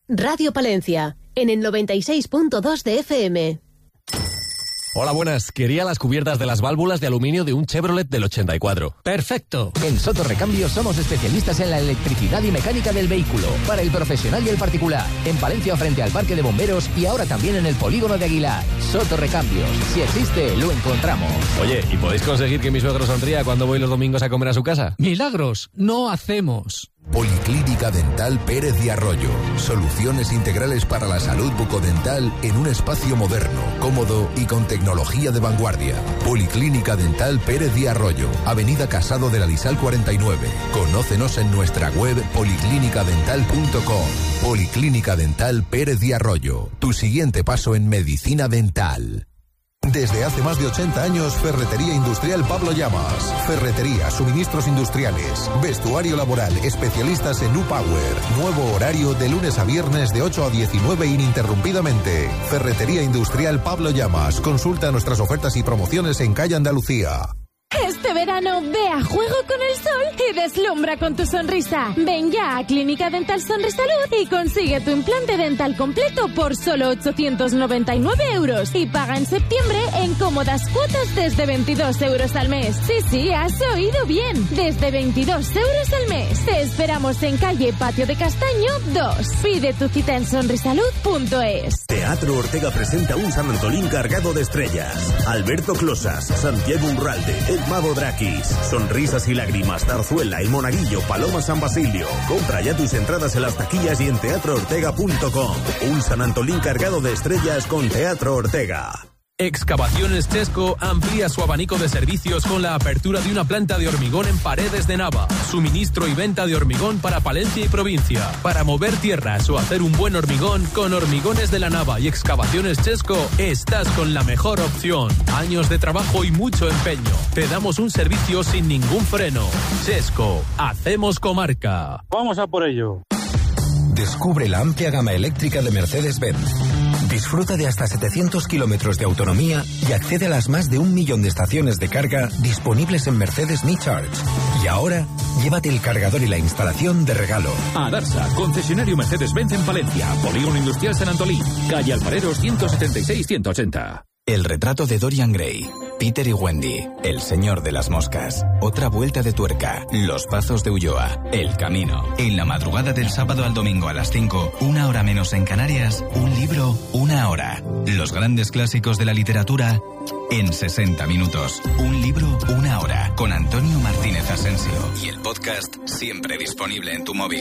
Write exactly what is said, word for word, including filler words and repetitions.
Radio Palencia, en el noventa y seis punto dos de F M. Hola, buenas. Quería las cubiertas de las válvulas de aluminio de un Chevrolet del ochenta y cuatro. ¡Perfecto! En Soto Recambios somos especialistas en la electricidad y mecánica del vehículo, para el profesional y el particular. En Palencia, frente al Parque de Bomberos, y ahora también en el Polígono de Aguilar. Soto Recambios. Si existe, lo encontramos. Oye, ¿y podéis conseguir que mi suegro sonría cuando voy los domingos a comer a su casa? Milagros no hacemos. Policlínica Dental Pérez y Arroyo. Soluciones integrales para la salud bucodental en un espacio moderno, cómodo y con tecnología de vanguardia. Policlínica Dental Pérez y Arroyo. Avenida Casado de la Lisal cuarenta y nueve. Conócenos en nuestra web policlínica dental punto com. Policlínica Dental Pérez y Arroyo. Tu siguiente paso en medicina dental. Desde hace más de ochenta años, Ferretería Industrial Pablo Llamas. Ferretería, suministros industriales, vestuario laboral, especialistas en U-Power. Nuevo horario de lunes a viernes de ocho a diecinueve ininterrumpidamente. Ferretería Industrial Pablo Llamas. Consulta nuestras ofertas y promociones en calle Andalucía. Este verano ve a juego con el sol y deslumbra con tu sonrisa. Ven ya a Clínica Dental Sonrisalud y consigue tu implante dental completo por solo ochocientos noventa y nueve euros y paga en septiembre en cómodas cuotas desde veintidós euros al mes. Sí, sí, has oído bien, desde veintidós euros al mes. Te esperamos en calle Patio de Castaño dos. Pide tu cita en sonrisalud punto es. Teatro Ortega presenta un San Antolín cargado de estrellas. Alberto Closas, Santiago Urralde, El Mago Draquis, Sonrisas y Lágrimas, Zarzuela, El Monaguillo, Paloma San Basilio. Compra ya tus entradas en las taquillas y en teatro ortega punto com. Un San Antolín cargado de estrellas con Teatro Ortega. Excavaciones Chesco amplía su abanico de servicios con la apertura de una planta de hormigón en Paredes de Nava. Suministro y venta de hormigón para Palencia y provincia. Para mover tierras o hacer un buen hormigón, con Hormigones de la Nava y Excavaciones Chesco estás con la mejor opción. Años de trabajo y mucho empeño. Te damos un servicio sin ningún freno. Chesco, hacemos comarca. Vamos a por ello. Descubre la amplia gama eléctrica de Mercedes-Benz. Disfruta de hasta setecientos kilómetros de autonomía y accede a las más de un millón de estaciones de carga disponibles en Mercedes Me Charge. Y ahora, llévate el cargador y la instalación de regalo. A Darsa, concesionario Mercedes-Benz en Palencia, Polígono Industrial San Antolín, calle Alfareros ciento setenta y seis ciento ochenta. El retrato de Dorian Gray, Peter y Wendy, El señor de las moscas, Otra vuelta de tuerca, Los Pazos de Ulloa, El camino. En la madrugada del sábado al domingo a las cinco, una hora menos en Canarias, un libro, una hora. Los grandes clásicos de la literatura en sesenta minutos. Un libro, una hora. Con Antonio Martínez Asensio. Y el podcast siempre disponible en tu móvil.